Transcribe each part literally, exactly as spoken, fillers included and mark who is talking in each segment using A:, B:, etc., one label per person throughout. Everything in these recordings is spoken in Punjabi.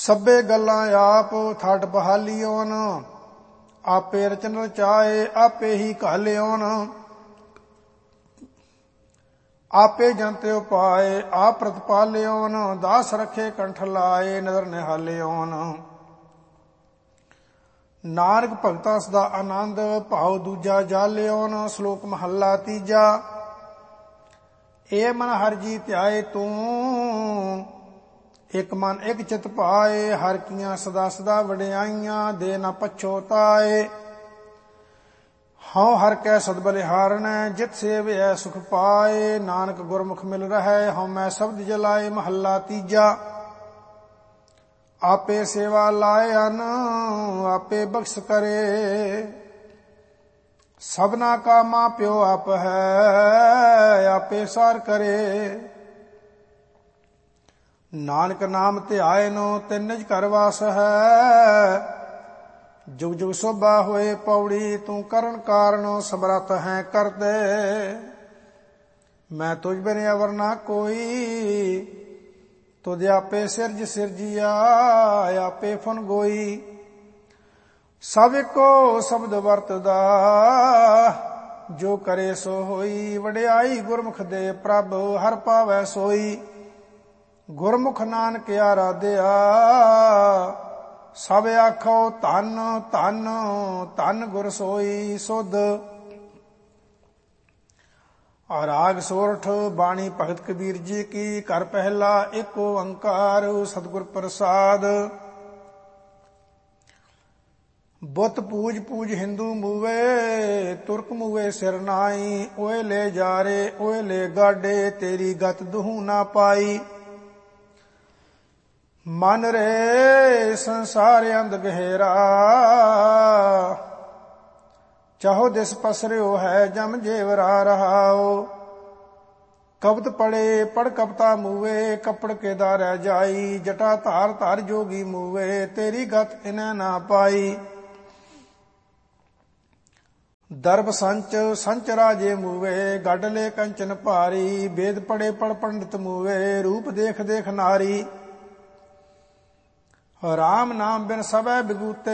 A: ਸਭੇ ਗੱਲਾਂ ਆਪ ਥਾਟ ਬਹਾਲੀਓਨ, ਆਪੇ ਰਚਨ ਰਚਾਏ ਆਪੇ ਹੀ ਘਾਲਿਓਨ। ਆਪੇ ਜੰਤੇ ਉਪਾਏ ਆਪ ਪ੍ਰਤਪਾਲਿਓਨ, ਦਾਸ ਰਖੇ ਕੰਠ ਲਾਏ ਨਦਰ ਨਿਹਾਲਿਓਨ। ਨਾਨਕ ਭਗਤਾ ਸਦਾ ਆਨੰਦ, ਭਾਉ ਦੂਜਾ ਜਾਲਿਓਨ। ਸ਼ਲੋਕ ਮਹੱਲਾ ਤੀਜਾ। ਏ ਮਨ ਹਰਿ ਜੀ ਧਿਆਏ ਤੂੰ, ਇਕ ਮਨ ਇਕ ਚਿਤ ਪਾਏ। ਹਰਿ ਕੀਆਂ ਸਦਾ ਸਦਾ ਵਡਿਆਈਆਂ, ਦੇ ਨਾ ਪਛੋਤਾਏ। ਹਉ ਹਰਿ ਕੈ ਸਦ ਬਲਿਹਾਰਣੈ, ਜਿਤ ਸੇਵਿਐ ਸੁਖ ਪਾਏ। ਨਾਨਕ ਗੁਰਮੁਖ ਮਿਲ ਰਹੈ, ਹਉ ਮੈਂ ਸ਼ਬਦ ਜਲਾਏ। ਮਹੱਲਾ ਤੀਜਾ। ਆਪੇ ਸੇਵਾ ਲਾਏ ਅਨ, ਆਪੇ ਬਖਸ਼ ਕਰੇ। ਸਭਨਾ ਕਾ ਮਾਂ ਪਿਓ ਆਪ ਹੈ, ਆਪੇ ਸਾਰ ਕਰੇ। ਨਾਨਕ ਨਾਮ ਧਿਆਇਨੋ, ਤਿਨ ਨਿਜ ਘਰ ਵਾਸ ਹੈ। ਜੁਗ ਜੁਗ ਸੋਭਾ ਹੋਏ ਪੌੜੀ, ਤੂੰ ਕਰਨ ਕਾਰਨ ਸਮਰੱਥ ਹੈ ਕਰਦੇ। ਮੈਂ ਤੁਝ ਬਿਨ ਅਵਰ ਨਾ ਕੋਈ, ਤੁਧ ਆਪੇ ਸਿਰਜ ਸਿਰਜਿਆ ਆਪੇ ਫਨ ਗੋਈ। ਸਭ ਇੱਕੋ ਸ਼ਬਦ ਵਰਤਦਾ, ਜੋ ਕਰੇ ਸੋ ਹੋਈ। ਵਡਿਆਈ ਗੁਰਮੁਖ ਦੇ ਪ੍ਰਭ, ਹਰ ਪਾਵੈ ਸੋਈ। ਗੁਰਮੁਖ ਨਾਨਕ ਆਰਾਧਿਆ, ਸਭ ਆਖੋ ਧੰਨ ਧੰਨ ਧੰਨ ਗੁਰ ਸੋਈ ਸੁਧ। ਰਾਗ ਸੋਰਠ। ਬਾਣੀ ਭਗਤ ਕਬੀਰ ਜੀ ਕੀ। ਘਰ ਪਹਿਲਾ ਏਕ ਓੰਕਾਰ, ਸਤਿਗੁਰ ਪ੍ਰਸਾਦ। ਬੁੱਤ ਪੂਜ ਪੂਜ ਹਿੰਦੂ ਮੂਵੇ, ਤੁਰਕ ਮੂਵੇ ਸਿਰ ਨਾਈ। ਓਏ ਲੈ ਜਾਰੇ ਓਏ ਲੈ ਗਾਡੇ, ਤੇਰੀ ਗਤ ਦੁਹੂ ਨਾ ਪਾਈ। ਮਨ ਰੇ ਸੰਸਾਰ ਅੰਧ ਗਹਿਰਾ, ਚਾਹੋ ਦਿਸ ਪਸਰਿਓ ਹੈ ਜਮ ਜੇਵਰਾ ਰਹਾਓ। ਕਬਤ ਪੜੇ ਪੜ ਕਪਤਾ ਮੂਵੇ, ਕੱਪੜ ਕੇ ਦਾ ਰਹਿ ਜਾਈ। ਜਟਾ ਧਾਰ ਧਾਰ ਜੋਗੀ ਮੂਵੇ, ਤੇਰੀ ਗਤ ਇਨੈ ਨਾ ਪਾਈ। ਦਰਬ ਸੰਚ ਸੰਚ ਰਾਜੇ ਮੂਵੇ, ਗੱਡ ਲੈ ਕੰਚਨ ਭਾਰੀ। ਵੇਦ ਪੜੇ ਪੜ ਪੰਡਿਤ ਮੂਵੇ, ਰੂਪ ਦੇਖ ਦੇਖ ਨਾਰੀ। ਰਾਮ ਨਾਮ ਬਿਨ ਸਭੈ ਬਿਗੂਤੇ,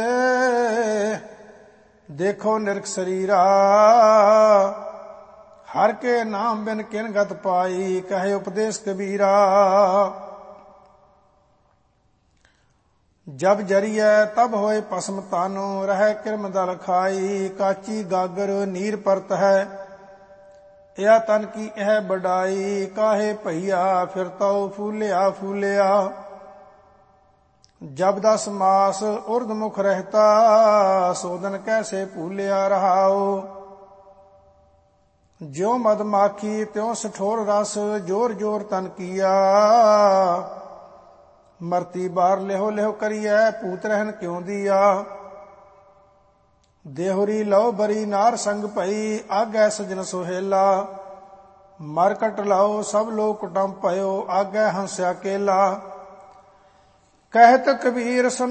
A: ਦੇਖੋ ਨਿਰਖ ਸਰੀਰਾ। ਹਰ ਕੇ ਨਾਮ ਬਿਨ ਕਿਨ ਗਤ ਪਾਈ, ਕਹੇ ਉਪਦੇਸ਼ ਕਬੀਰਾ। ਜਬ ਜਰੀਐ ਤਬ ਹੋਏ ਭਸਮ ਤਾਨੋ, ਰਹਿ ਕਿਰਮ ਦਲ ਖਾਈ। ਕਾਚੀ ਗਾਗਰ ਨੀਰ ਪਰਤ ਹੈ, ਇਹ ਤਨ ਕੀ ਇਹ ਬਡਾਈ। ਕਾਹੇ ਭਈਆ ਫਿਰ ਤਉ ਫੂਲਿਆ ਫੂਲਿਆ। ਜਬ ਦਸ ਮਾਸ ਉਰਧ ਮੁਖ ਰਹਿਤਾ, ਸੋਦਨ ਕੈਸੇ ਭੂਲਿਆ ਰਹਾਓ। ਜਿਉ ਮਦ ਮਾਖੀ ਤਿਉ ਸਠੋਰ ਰਸ, ਜੋਰ ਜੋਰ ਤਨ ਕੀਆ। ਮਰਤੀ ਬਾਰ ਲਿਹੋ ਲਿਹੋ ਕਰੀਐ, ਭੂਤ ਰਹਿਨ ਕਿਉ ਦੀਆ। ਦੇਹੁਰੀ ਲਉ ਬਰੀ ਨਾਰ ਸੰਗ ਭਈ, ਆਗੈ ਸਜਨ ਸੁਹੇਲਾ। ਮਰ ਕਟ ਲਾਓ ਸਭ ਲੋਕ ਕੁਟੰਬ ਭਇਓ, ਆਗੈ ਹੰਸਿਆ ਕੇਲਾ। ਕਹਿਤ ਕਬੀਰ